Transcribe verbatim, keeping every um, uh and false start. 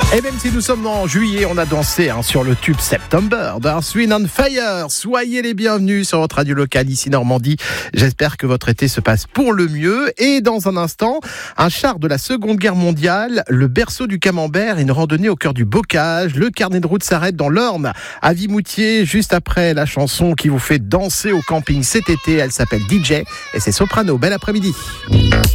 Et même si nous sommes en juillet, on a dansé hein, sur le tube September d'Earth, Wind and Fire. Soyez les bienvenus sur votre radio locale ici Normandie. J'espère que votre été se passe pour le mieux. Et dans un instant, un char de la Seconde Guerre mondiale, le berceau du camembert, une randonnée au cœur du bocage. Le carnet de route s'arrête dans l'Orne, à Vimoutier, juste après la chanson qui vous fait danser au camping cet été. Elle s'appelle D J et c'est Soprano. Bel après-midi.